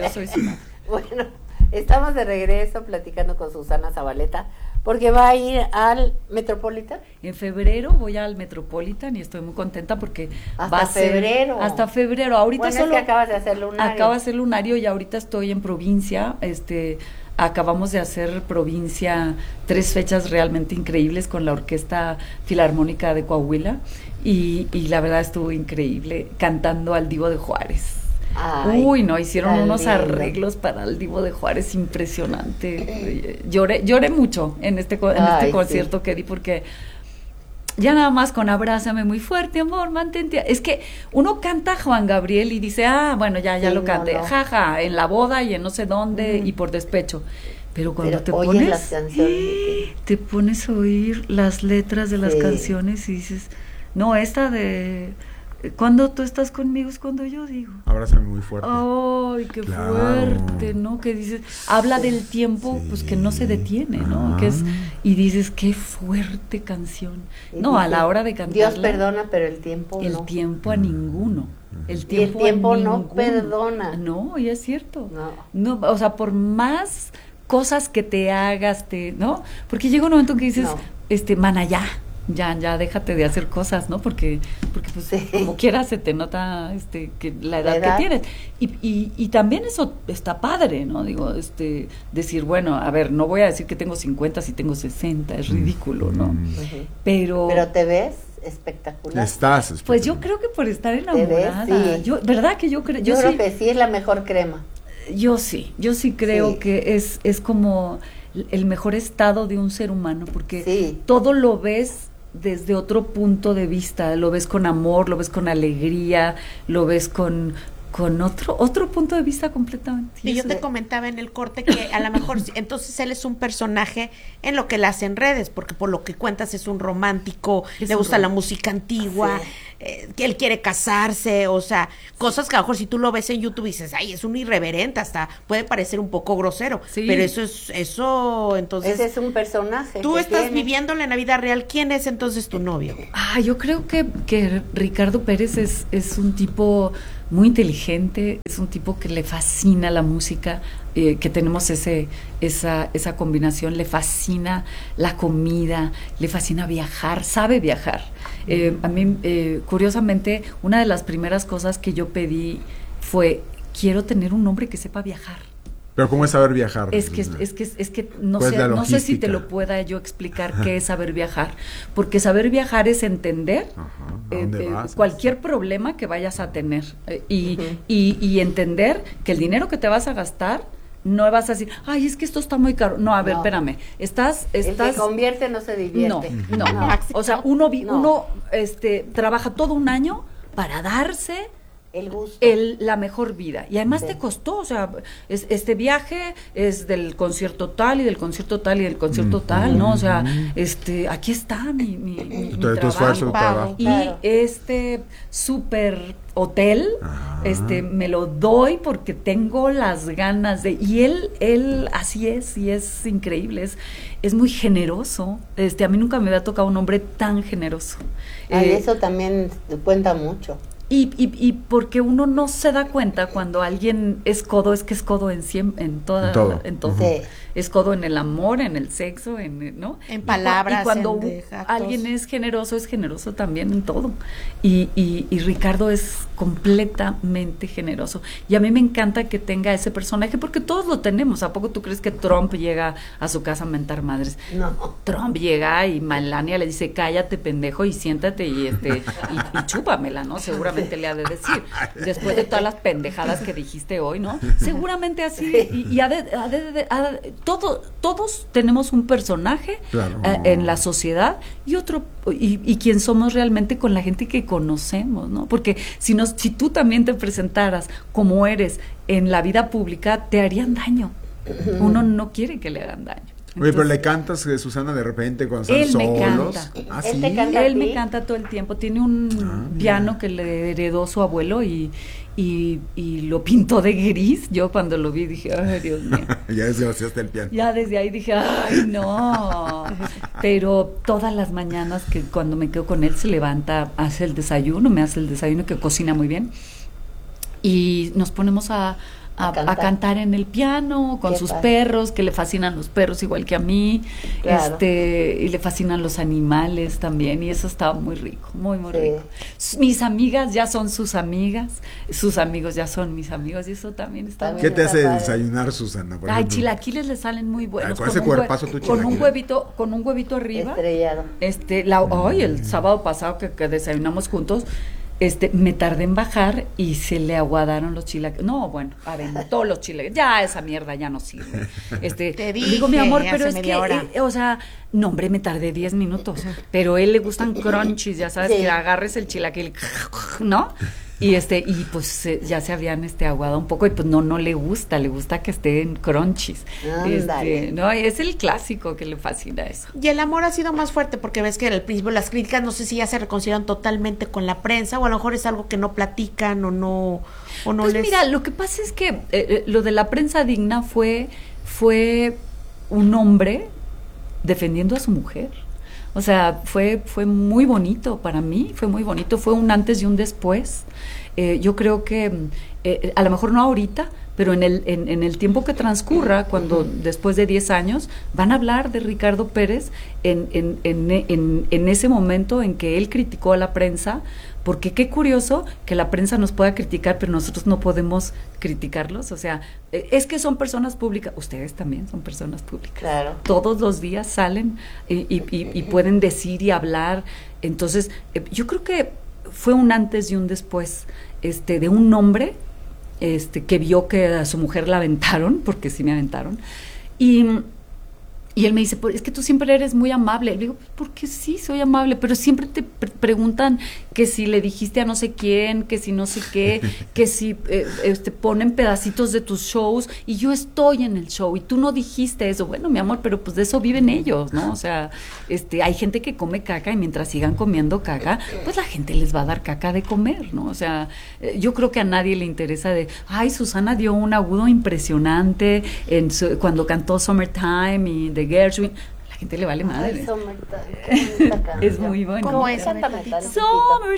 soy su madre. Bueno, estamos de regreso platicando con Susana Zabaleta, porque va a ir al Metropolitan. En febrero voy al Metropolitan y estoy muy contenta porque va a ser febrero. Hasta febrero. Ahorita Bueno, solo es que acabas de hacer lunario. Acaba de hacer lunario y ahorita estoy en provincia. Acabamos de hacer provincia 3 fechas realmente increíbles con la Orquesta Filarmónica de Coahuila y la verdad estuvo increíble cantando al Divo de Juárez. Ay, Uy, no, hicieron unos lindo. arreglos para el Divo de Juárez impresionante. Lloré mucho en este concierto sí. que di porque ya nada más con abrázame muy fuerte, amor, mantente. Es que uno canta Juan Gabriel y dice, bueno, ya Sí, lo canté, no. jaja, en la boda y en no sé dónde y por despecho. Pero cuando te oyes pones, las canciones, te pones a oír las letras de las canciones y dices, no, esta de cuando tú estás conmigo es cuando yo digo. Abrázame muy fuerte. Ay, qué Claro. fuerte, ¿no? Que dices, habla del tiempo, pues que no se detiene, ¿no? Que es, y dices, qué fuerte canción. No, a la hora de cantarla. Dios perdona, pero el tiempo no. El tiempo a ninguno. El Y el tiempo, tiempo a no ninguno. perdona. No, y es cierto. No. O sea, por más cosas que te hagas, ¿no? Porque llega un momento que dices, mana, ya déjate de hacer cosas, ¿no? Porque pues como quieras se te nota que la edad que tienes. Y también eso está padre, ¿no? Digo, decir, bueno, a ver, no voy a decir que tengo 50 si tengo 60, es ridículo, ¿no? Pero te ves espectacular. Estás espectacular. Pues yo creo que por estar enamorada. ¿Te ves? Sí. ¿Verdad que yo creo? Yo creo que sí es la mejor crema. Yo sí creo que es como el mejor estado de un ser humano, porque todo lo ves desde otro punto de vista, lo ves con amor, lo ves con alegría, lo ves con otro punto de vista completamente. Y yo te comentaba en el corte que a lo mejor entonces él es un personaje en lo que él hace en redes, porque por lo que cuentas es un romántico, le gusta la música antigua, que él quiere casarse, o sea, cosas que a lo mejor si tú lo ves en YouTube dices, ay, es un irreverente, hasta puede parecer un poco grosero, pero eso entonces... Ese es un personaje. Tú estás viviéndolo en la vida real, ¿quién es entonces tu novio? Yo creo que Ricardo Pérez es un tipo muy inteligente, es un tipo que le fascina la música, que tenemos esa combinación, le fascina la comida, le fascina viajar, sabe viajar. A mí, curiosamente, una de las primeras cosas que yo pedí fue, quiero tener un hombre que sepa viajar. Pero ¿cómo es saber viajar? Es que no sé si te lo pueda yo explicar qué es saber viajar, porque saber viajar es entender cualquier problema que vayas a tener y entender que el dinero que te vas a gastar no vas a decir, ay, es que esto está muy caro. No, a ver, espérame. El que convierte no se divierte. No. O sea, uno trabaja todo un año para darse el gusto, la mejor vida, y además te costó, o sea, este viaje es del concierto tal y del concierto tal y del concierto tal, ¿no? O sea, aquí está mi trabajo, y este súper hotel, me lo doy porque tengo las ganas de, y él así es, y es increíble, es muy generoso, a mí nunca me había tocado un hombre tan generoso. Eso también cuenta mucho. Y porque uno no se da cuenta cuando alguien es codo, es que es codo en todo. Sí. Es codo en el amor, en el sexo, ¿no? En palabras. Y cuando alguien es generoso también en todo. Y Ricardo es completamente generoso. Y a mí me encanta que tenga ese personaje, porque todos lo tenemos. ¿A poco tú crees que Trump llega a su casa a mentar madres? No. Trump llega y Melania le dice, cállate, pendejo, y siéntate y chúpamela, ¿no? Seguramente le ha de decir, después de todas las pendejadas que dijiste hoy, ¿no? Seguramente así, y todos tenemos un personaje en la sociedad y otro, y quien somos realmente con la gente que conocemos, ¿no? Porque si tú también te presentaras como eres en la vida pública, te harían daño. Uno no quiere que le hagan daño. Oye, pero le cantas, Susana, de repente cuando están él solos. Me canta. ¿Sí? Él me canta todo el tiempo. Tiene un piano que le heredó su abuelo y lo pintó de gris. Yo cuando lo vi dije, ay, Dios mío. Ya desde el piano. Ya desde ahí dije, ay, no. Pero todas las mañanas que cuando me quedo con él se levanta, hace el desayuno, me hace el desayuno, que cocina muy bien. y nos ponemos a cantar en el piano con sus perros, que le fascinan los perros igual que a mí, Claro. y le fascinan los animales también, y eso estaba muy rico, muy rico. Mis amigas ya son sus amigas, sus amigos ya son mis amigos, y eso también está muy ¿Qué te hace Está padre. desayunar, Susana? por Ay, ejemplo? chilaquiles le salen muy buenos. Con ese cuerpazo tu con un chilaquiles. con un huevito arriba. Estrellado. El sábado pasado que desayunamos juntos, me tardé en bajar y se le aguadaron los chilaquiles. No, bueno, aventó los chilaquiles. Ya esa mierda ya no sirve. Te dije, digo, mi amor, pero hace es que, media hora. o sea, no, hombre, me tardé 10 minutos. Pero a él le gustan crunchies, ya sabes, Sí. que agarres el chilaquil, ¿no? Y pues ya se habían aguado un poco y pues no le gusta que estén crunchies. Ándale. No, es el clásico que le fascina eso. Y el amor ha sido más fuerte porque ves que al principio las críticas no sé si ya se reconciliaron totalmente con la prensa o a lo mejor es algo que no platican o no Pues les... mira, lo que pasa es que lo de la prensa digna fue un hombre defendiendo a su mujer. O sea, fue muy bonito para mí, fue muy bonito, fue un antes y un después. Yo creo que a lo mejor no ahorita, pero en el tiempo que transcurra, cuando después de 10 años, van a hablar de Ricardo Pérez en ese momento en que él criticó a la prensa, porque qué curioso que la prensa nos pueda criticar, pero nosotros no podemos criticarlos. O sea, es que son personas públicas, ustedes también son personas públicas. Claro. Todos los días salen y pueden decir y hablar. Entonces, yo creo que fue un antes y un después de un hombre que vio que a su mujer la aventaron, porque sí me aventaron, y él me dice, es que tú siempre eres muy amable. Le digo, porque sí, soy amable, pero siempre te preguntan que si le dijiste a no sé quién, que si no sé qué, que si ponen pedacitos de tus shows, y yo estoy en el show, y tú no dijiste eso. Bueno, mi amor, pero pues de eso viven ellos, ¿no? O sea, hay gente que come caca, y mientras sigan comiendo caca, pues la gente les va a dar caca de comer, ¿no? O sea, yo creo que a nadie le interesa ay, Susana dio un agudo impresionante cuando cantó Summertime y The Gershwin. A la gente le vale madre. Ay, Summertime, qué bonita Es canción. muy bueno. ¿Cómo es? Cántame tantito.